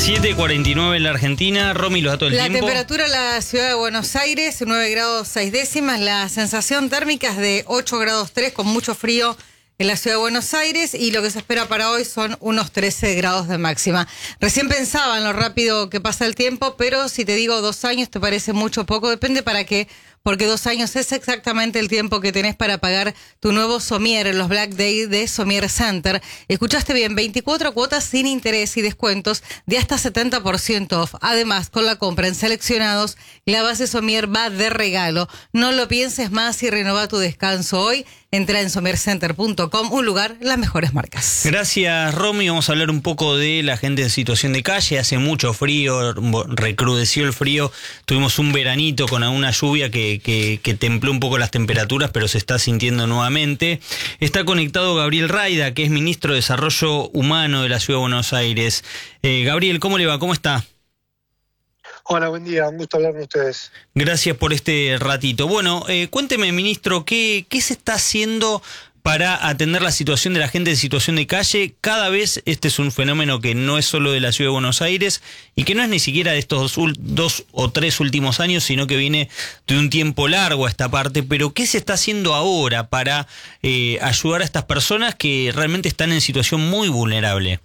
7:49 en la Argentina. Romy, los datos del tiempo. La temperatura en la ciudad de Buenos Aires, 9 grados 6 décimas. La sensación térmica es de 8 grados 3, con mucho frío en la ciudad de Buenos Aires. Y lo que se espera para hoy son unos 13 grados de máxima. Recién pensaba en lo rápido que pasa el tiempo, pero si te digo 2 años, ¿te parece mucho o poco? Depende para qué. Porque 2 años es exactamente el tiempo que tenés para pagar tu nuevo somier en los Black Days de Somier Center. Escuchaste bien, 24 cuotas sin interés y descuentos de hasta 70% off. Además, con la compra en seleccionados, la base somier va de regalo. No lo pienses más y renova tu descanso hoy. Entra en somiercenter.com, un lugar, las mejores marcas. Gracias, Romy. Vamos a hablar un poco de la gente en situación de calle. Hace mucho frío, recrudeció el frío. Tuvimos un veranito con alguna lluvia que templó un poco las temperaturas, pero se está sintiendo nuevamente. Está conectado Gabriel Rayda, que es ministro de Desarrollo Humano de la Ciudad de Buenos Aires. Gabriel, ¿cómo le va? ¿Cómo está? Hola, buen día, un gusto hablar con ustedes. Gracias por este ratito. Bueno, cuénteme, ministro, ¿qué se está haciendo para atender la situación de la gente en situación de calle? Cada vez este es un fenómeno que no es solo de la Ciudad de Buenos Aires y que no es ni siquiera de estos 2 o 3 últimos años, sino que viene de un tiempo largo a esta parte. Pero ¿qué se está haciendo ahora para ayudar a estas personas que realmente están en situación muy vulnerable?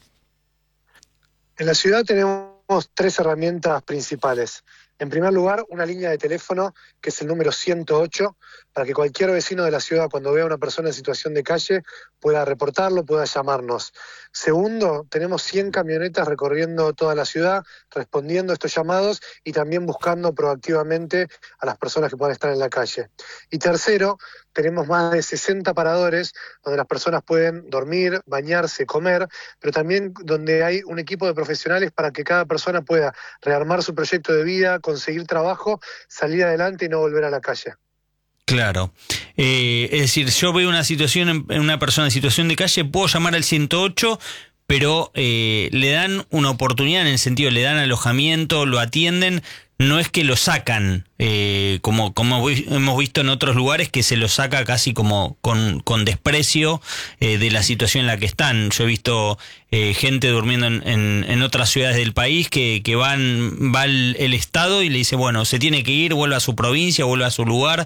En la ciudad tenemos 3 herramientas principales. En primer lugar, una línea de teléfono que es el número 108, para que cualquier vecino de la ciudad, cuando vea a una persona en situación de calle, pueda reportarlo, pueda llamarnos. Segundo, tenemos 100 camionetas recorriendo toda la ciudad, respondiendo a estos llamados y también buscando proactivamente a las personas que puedan estar en la calle. Y tercero, tenemos más de 60 paradores donde las personas pueden dormir, bañarse, comer, pero también donde hay un equipo de profesionales para que cada persona pueda rearmar su proyecto de vida, conseguir trabajo, salir adelante y no volver a la calle. Claro. Es decir, yo veo una situación en una persona en situación de calle, puedo llamar al 108, pero le dan una oportunidad, en el sentido, le dan alojamiento, lo atienden. No es que lo sacan, como hemos visto en otros lugares, que se lo saca casi como con desprecio de la situación en la que están. Yo he visto gente durmiendo en otras ciudades del país que va el Estado y le dice, bueno, se tiene que ir, vuelve a su provincia, vuelve a su lugar,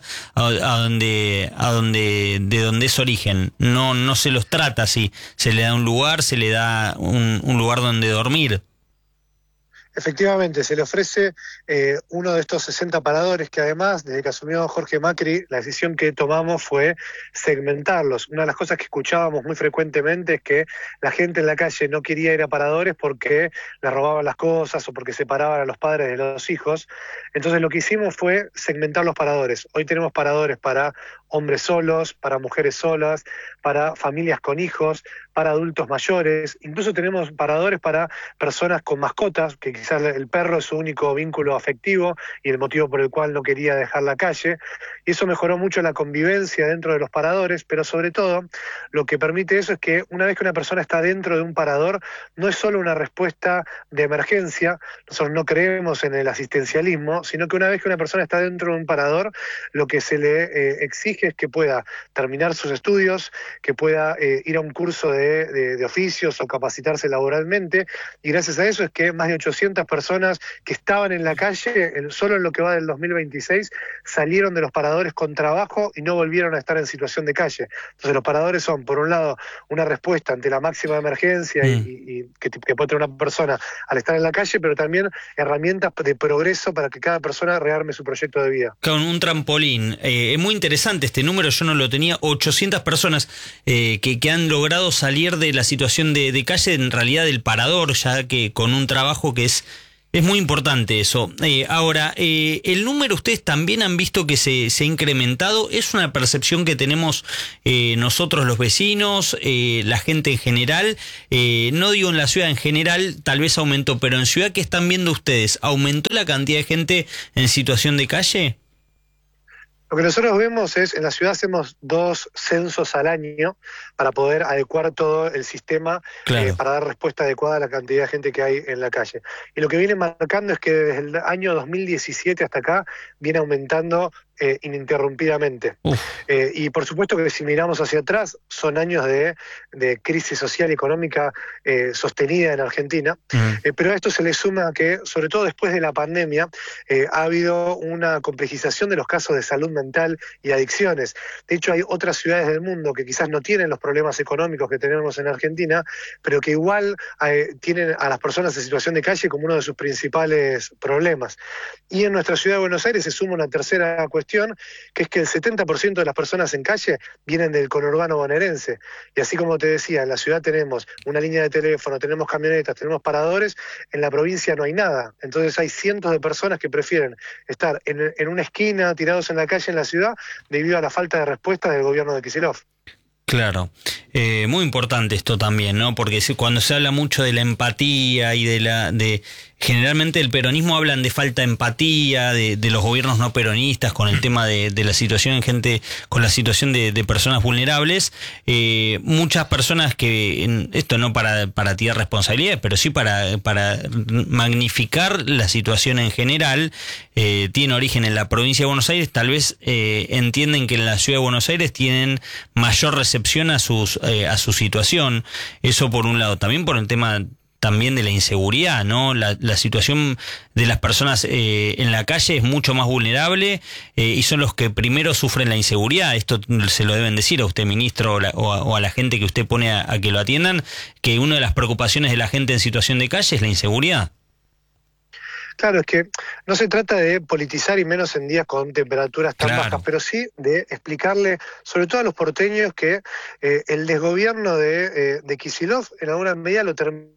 de donde es origen. No se los trata así, se le da un lugar, se le da un lugar donde dormir. Efectivamente, se le ofrece uno de estos 60 paradores que además, desde que asumió Jorge Macri, la decisión que tomamos fue segmentarlos. Una de las cosas que escuchábamos muy frecuentemente es que la gente en la calle no quería ir a paradores porque le robaban las cosas o porque separaban a los padres de los hijos. Entonces lo que hicimos fue segmentar los paradores. Hoy tenemos paradores para hombres solos, para mujeres solas, para familias con hijos, para adultos mayores. Incluso tenemos paradores para personas con mascotas, que quizás el perro es su único vínculo afectivo y el motivo por el cual no quería dejar la calle. Y eso mejoró mucho la convivencia dentro de los paradores, pero sobre todo lo que permite eso es que una vez que una persona está dentro de un parador, no es solo una respuesta de emergencia. Nosotros no creemos en el asistencialismo, sino que una vez que una persona está dentro de un parador, lo que se le exige es que pueda terminar sus estudios, que pueda ir a un curso de oficios o capacitarse laboralmente, y gracias a eso es que más de 800 personas que estaban en la calle, solo en lo que va del 2026, salieron de los paradores con trabajo y no volvieron a estar en situación de calle. Entonces los paradores son, por un lado, una respuesta ante la máxima emergencia y que puede tener una persona al estar en la calle, pero también herramientas de progreso para que cada persona rearme su proyecto de vida. Con un trampolín. Es muy interesante este número, yo no lo tenía. 800 personas que han logrado salir de la situación de calle, en realidad del parador, ya que con un trabajo que es muy importante eso. Ahora, el número ustedes también han visto que se ha incrementado. ¿Es una percepción que tenemos nosotros los vecinos, la gente en general? No digo en la ciudad en general, tal vez aumentó, pero en ciudad, ¿qué están viendo ustedes? ¿Aumentó la cantidad de gente en situación de calle? Lo que nosotros vemos es, en la ciudad hacemos 2 censos al año para poder adecuar todo el sistema, claro, para dar respuesta adecuada a la cantidad de gente que hay en la calle. Y lo que viene marcando es que desde el año 2017 hasta acá viene aumentando ininterrumpidamente. Y por supuesto que si miramos hacia atrás, son años de crisis social y económica sostenida en Argentina, pero a esto se le suma que, sobre todo después de la pandemia, ha habido una complejización de los casos de salud mental y adicciones. De hecho, hay otras ciudades del mundo que quizás no tienen los problemas económicos que tenemos en Argentina, pero que igual tienen a las personas en situación de calle como uno de sus principales problemas. Y en nuestra ciudad de Buenos Aires se suma una tercera cuestión, que es que el 70% de las personas en calle vienen del conurbano bonaerense. Y así como te decía, en la ciudad tenemos una línea de teléfono, tenemos camionetas, tenemos paradores, en la provincia no hay nada. Entonces hay cientos de personas que prefieren estar en una esquina, tirados en la calle en la ciudad, debido a la falta de respuesta del gobierno de Kicillof. Claro, muy importante esto también, ¿no? Porque cuando se habla mucho de la empatía y generalmente el peronismo hablan de falta de empatía, de los gobiernos no peronistas con el tema de la situación en gente, con la situación de personas vulnerables. Muchas personas que, esto no para tirar responsabilidades, pero sí para magnificar la situación en general, tiene origen en la provincia de Buenos Aires, tal vez entienden que en la ciudad de Buenos Aires tienen mayor recepción a su situación. Eso por un lado, también por el tema también de la inseguridad, ¿no? La situación de las personas en la calle es mucho más vulnerable y son los que primero sufren la inseguridad. Esto se lo deben decir a usted, ministro, o a la gente que usted pone a que lo atiendan, que una de las preocupaciones de la gente en situación de calle es la inseguridad. Claro, es que no se trata de politizar y menos en días con temperaturas tan bajas, pero sí de explicarle, sobre todo a los porteños, que el desgobierno de Kicillof en alguna medida lo terminan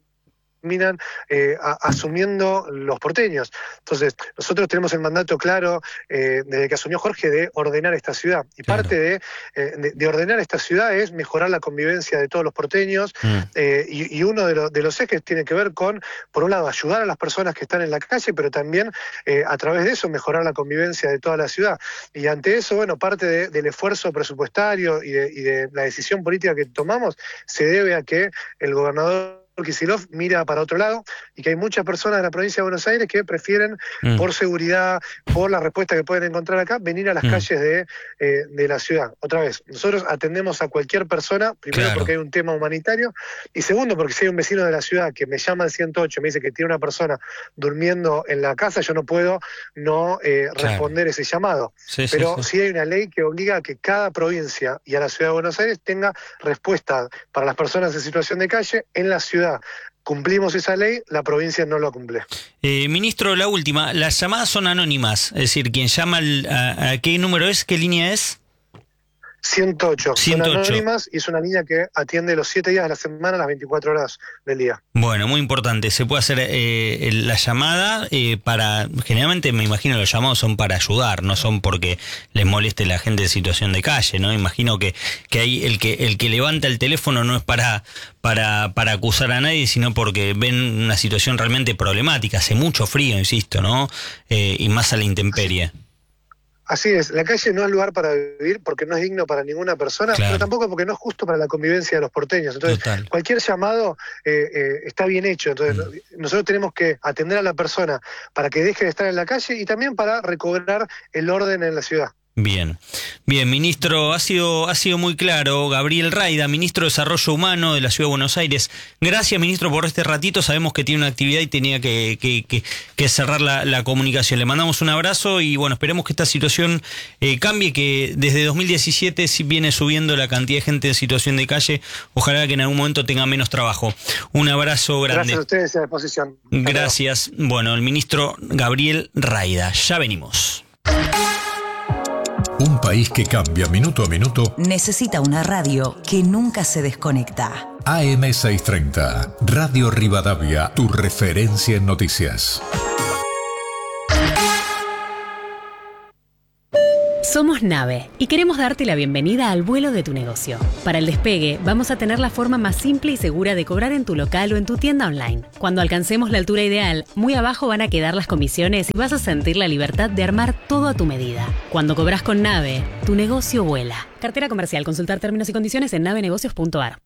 asumiendo los porteños. Entonces, nosotros tenemos el mandato claro desde que asumió Jorge de ordenar esta ciudad. Y parte de ordenar esta ciudad es mejorar la convivencia de todos los porteños y uno de los ejes tiene que ver con, por un lado, ayudar a las personas que están en la calle, pero también a través de eso mejorar la convivencia de toda la ciudad. Y ante eso, bueno, parte del esfuerzo presupuestario y de la decisión política que tomamos se debe a que el gobernador Kicillof mira para otro lado y que hay muchas personas de la provincia de Buenos Aires que prefieren, por seguridad, por la respuesta que pueden encontrar acá, venir a las calles de la ciudad. Otra vez, nosotros atendemos a cualquier persona, primero porque hay un tema humanitario, y segundo porque si hay un vecino de la ciudad que me llama al 108 y me dice que tiene una persona durmiendo en la casa, yo no puedo no responder ese llamado. Pero sí hay una ley que obliga a que cada provincia y a la ciudad de Buenos Aires tenga respuesta para las personas en situación de calle en la ciudad. Cumplimos esa ley, la provincia no lo cumple. Ministro, la última, las llamadas son anónimas, es decir, quien llama ¿a qué número es? ¿Qué línea es? 108. Son anónimas y es una línea que atiende los 7 días de la semana, las 24 horas del día. Bueno, muy importante. Se puede hacer la llamada generalmente me imagino los llamados son para ayudar, no son porque les moleste la gente en situación de calle, ¿no? Imagino que ahí el que levanta el teléfono no es para acusar a nadie, sino porque ven una situación realmente problemática. Hace mucho frío, insisto, ¿no? Y más a la intemperie. Así es, la calle no es lugar para vivir porque no es digno para ninguna persona, pero tampoco porque no es justo para la convivencia de los porteños. Entonces, cualquier llamado está bien hecho. Entonces, nosotros tenemos que atender a la persona para que deje de estar en la calle y también para recobrar el orden en la ciudad. Bien, ministro, ha sido muy claro. Gabriel Rayda, ministro de Desarrollo Humano de la Ciudad de Buenos Aires. Gracias, ministro, por este ratito. Sabemos que tiene una actividad y tenía que cerrar la comunicación. Le mandamos un abrazo y bueno, esperemos que esta situación cambie, que desde 2017 sí viene subiendo la cantidad de gente en situación de calle. Ojalá que en algún momento tenga menos trabajo. Un abrazo grande. Gracias a ustedes a disposición. Gracias. Bueno, el ministro Gabriel Rayda. Ya venimos. Un país que cambia minuto a minuto necesita una radio que nunca se desconecta. AM630, Radio Rivadavia, tu referencia en noticias. Somos Nave y queremos darte la bienvenida al vuelo de tu negocio. Para el despegue, vamos a tener la forma más simple y segura de cobrar en tu local o en tu tienda online. Cuando alcancemos la altura ideal, muy abajo van a quedar las comisiones y vas a sentir la libertad de armar todo a tu medida. Cuando cobras con Nave, tu negocio vuela. Cartera comercial. Consultar términos y condiciones en navenegocios.ar.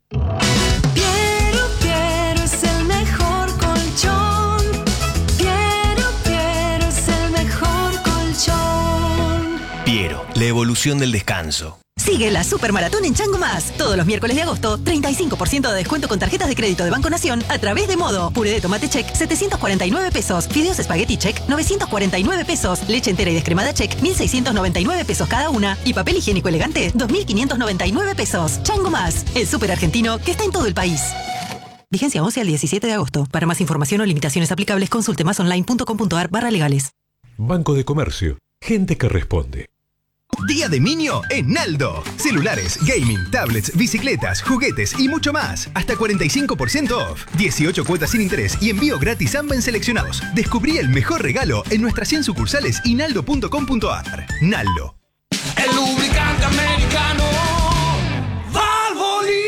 Piero es el mejor colchón. Piero es el mejor colchón. Piero, evolución del descanso. Sigue la Supermaratón en Chango Más. Todos los miércoles de agosto, 35% de descuento con tarjetas de crédito de Banco Nación a través de Modo. Puré de tomate check, 749 pesos. Fideos espagueti check, 949 pesos. Leche entera y descremada check, 1.699 pesos cada una. Y papel higiénico elegante, 2.599 pesos. Chango Más, el súper argentino que está en todo el país. Vigencia 11 al 17 de agosto. Para más información o limitaciones aplicables, consulte másonline.com.ar/legales. Banco de Comercio. Gente que responde. Día de Minio en Naldo. Celulares, gaming, tablets, bicicletas, juguetes y mucho más. Hasta 45% off. 18 cuotas sin interés y envío gratis a en seleccionados. Descubrí el mejor regalo en nuestras 100 sucursales y naldo.com.ar. Naldo. El lubricante americano Valvoline.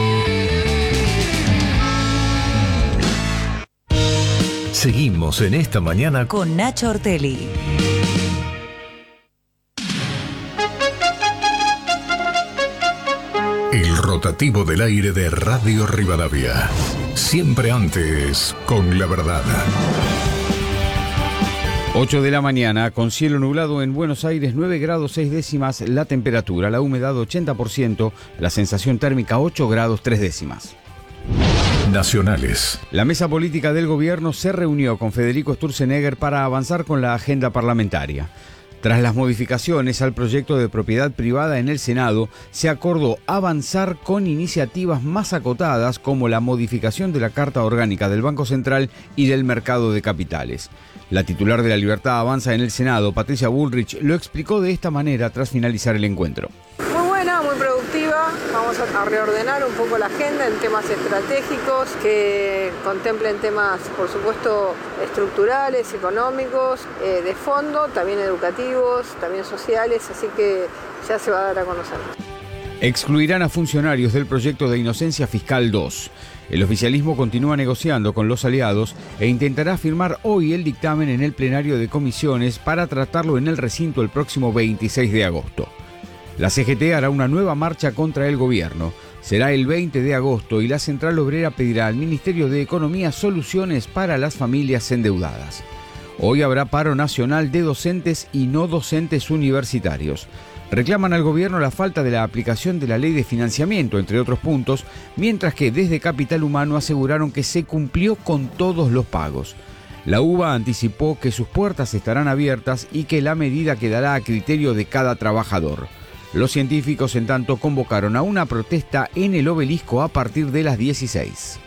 Seguimos en esta mañana Con Nacho Ortelli. El rotativo del aire de Radio Rivadavia. Siempre antes, con la verdad. 8 de la mañana, con cielo nublado en Buenos Aires, 9 grados 6 décimas la temperatura, la humedad 80%, la sensación térmica 8 grados 3 décimas. Nacionales. La mesa política del gobierno se reunió con Federico Sturzenegger para avanzar con la agenda parlamentaria. Tras las modificaciones al proyecto de propiedad privada en el Senado, se acordó avanzar con iniciativas más acotadas como la modificación de la Carta Orgánica del Banco Central y del Mercado de Capitales. La titular de La Libertad Avanza en el Senado, Patricia Bullrich, lo explicó de esta manera tras finalizar el encuentro. Muy buena, muy productiva. Vamos a reordenar un poco la agenda en temas estratégicos que contemplen temas, por supuesto, estructurales, económicos, de fondo, también educativos, también sociales, así que ya se va a dar a conocer. Excluirán a funcionarios del proyecto de Inocencia Fiscal 2. El oficialismo continúa negociando con los aliados e intentará firmar hoy el dictamen en el plenario de comisiones para tratarlo en el recinto el próximo 26 de agosto. La CGT hará una nueva marcha contra el gobierno. Será el 20 de agosto y la Central Obrera pedirá al Ministerio de Economía soluciones para las familias endeudadas. Hoy habrá paro nacional de docentes y no docentes universitarios. Reclaman al gobierno la falta de la aplicación de la ley de financiamiento, entre otros puntos, mientras que desde Capital Humano aseguraron que se cumplió con todos los pagos. La UBA anticipó que sus puertas estarán abiertas y que la medida quedará a criterio de cada trabajador. Los científicos, en tanto, convocaron a una protesta en el Obelisco a partir de las 16.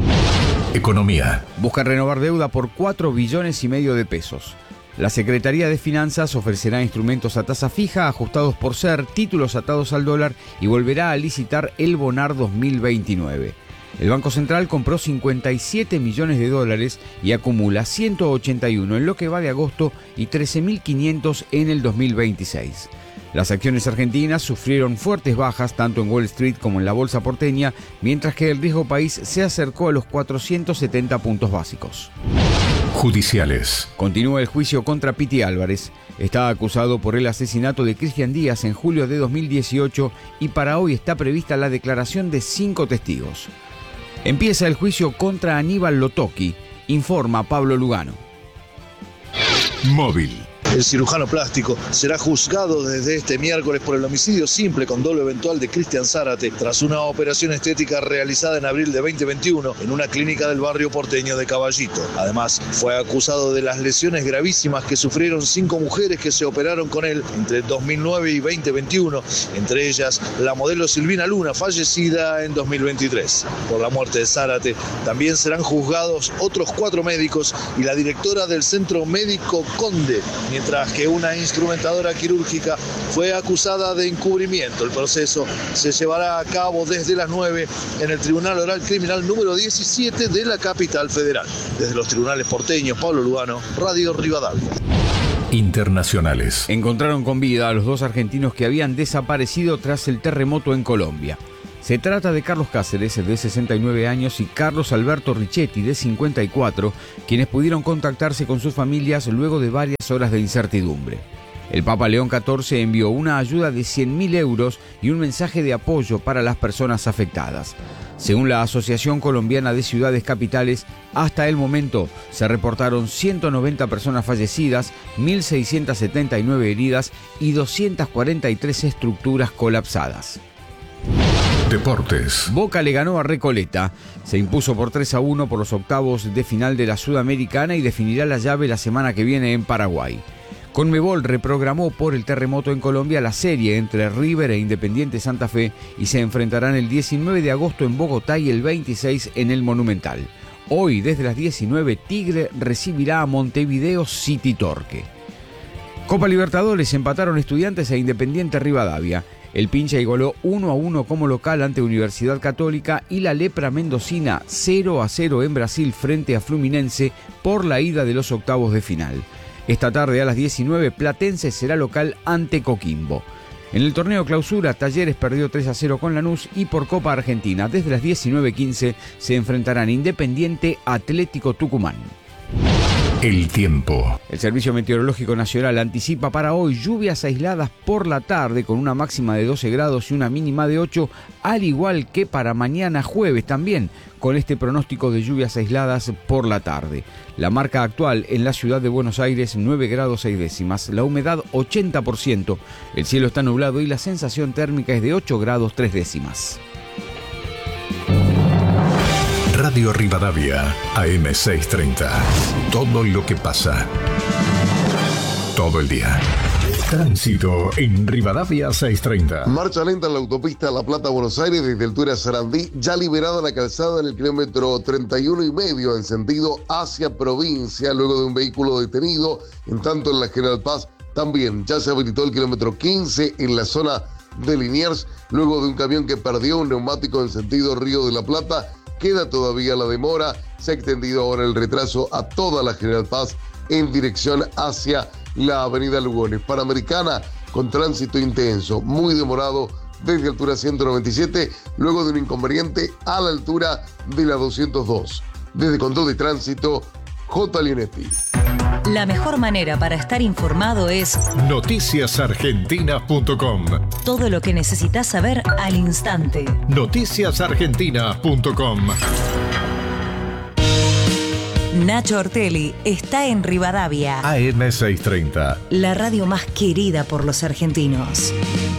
Economía. Buscan renovar deuda por 4,5 billones de pesos. La Secretaría de Finanzas ofrecerá instrumentos a tasa fija ajustados por SER, títulos atados al dólar y volverá a licitar el Bonar 2029. El Banco Central compró 57 millones de dólares y acumula 181 en lo que va de agosto y 13.500 en el 2026. Las acciones argentinas sufrieron fuertes bajas tanto en Wall Street como en la bolsa porteña, mientras que el riesgo país se acercó a los 470 puntos básicos. Judiciales. Continúa el juicio contra Piti Álvarez. Está acusado por el asesinato de Cristian Díaz en julio de 2018 y para hoy está prevista la declaración de 5 testigos. Empieza el juicio contra Aníbal Lotoki, informa Pablo Lugano. Móvil. El cirujano plástico será juzgado desde este miércoles por el homicidio simple con dolo eventual de Cristian Zárate tras una operación estética realizada en abril de 2021 en una clínica del barrio porteño de Caballito. Además, fue acusado de las lesiones gravísimas que sufrieron 5 mujeres que se operaron con él entre 2009 y 2021, entre ellas la modelo Silvina Luna, fallecida en 2023. Por la muerte de Zárate, también serán juzgados otros 4 médicos y la directora del Centro Médico Conde, mientras que una instrumentadora quirúrgica fue acusada de encubrimiento. El proceso se llevará a cabo desde las 9 en el Tribunal Oral Criminal número 17 de la capital federal. Desde los tribunales porteños, Pablo Lugano, Radio Rivadavia. Internacionales. Encontraron con vida a los 2 argentinos que habían desaparecido tras el terremoto en Colombia. Se trata de Carlos Cáceres, de 69 años, y Carlos Alberto Richetti, de 54, quienes pudieron contactarse con sus familias luego de varias horas de incertidumbre. El Papa León XIV envió una ayuda de 100.000 euros y un mensaje de apoyo para las personas afectadas. Según la Asociación Colombiana de Ciudades Capitales, hasta el momento se reportaron 190 personas fallecidas, 1.679 heridas y 243 estructuras colapsadas. Deportes. Boca le ganó a Recoleta, se impuso por 3-1 por los octavos de final de la Sudamericana y definirá la llave la semana que viene en Paraguay. Conmebol reprogramó por el terremoto en Colombia la serie entre River e Independiente Santa Fe y se enfrentarán el 19 de agosto en Bogotá y el 26 en el Monumental. Hoy, desde las 19, Tigre recibirá a Montevideo City Torque. Copa Libertadores, empataron Estudiantes e Independiente Rivadavia. El Pincha igualó 1-1 como local ante Universidad Católica y la Lepra Mendocina 0-0 en Brasil frente a Fluminense por la ida de los octavos de final. Esta tarde a las 19, Platense será local ante Coquimbo. En el torneo Clausura, Talleres perdió 3-0 con Lanús y por Copa Argentina, desde las 19:15 se enfrentarán Independiente Atlético Tucumán. El tiempo. El Servicio Meteorológico Nacional anticipa para hoy lluvias aisladas por la tarde con una máxima de 12 grados y una mínima de 8, al igual que para mañana jueves también, con este pronóstico de lluvias aisladas por la tarde. La marca actual en la ciudad de Buenos Aires, 9 grados 6 décimas, la humedad 80%, el cielo está nublado y la sensación térmica es de 8 grados 3 décimas. Radio Rivadavia, AM630. Todo lo que pasa. Todo el día. Tránsito en Rivadavia 630. Marcha lenta en la autopista La Plata-Buenos Aires desde altura Sarandí, ya liberada la calzada en el kilómetro 31,5 en sentido hacia provincia, luego de un vehículo detenido. En tanto, en la General Paz también ya se habilitó el kilómetro 15 en la zona de Liniers, luego de un camión que perdió un neumático en sentido Río de la Plata. Queda todavía la demora, se ha extendido ahora el retraso a toda la General Paz en dirección hacia la avenida Lugones. Panamericana con tránsito intenso, muy demorado desde altura 197, luego de un inconveniente a la altura de la 202. Desde Control de Tránsito, J. Linetti. La mejor manera para estar informado es noticiasargentina.com. Todo lo que necesitas saber al instante. noticiasargentina.com. Nacho Ortelli está en Rivadavia. AM630. La radio más querida por los argentinos.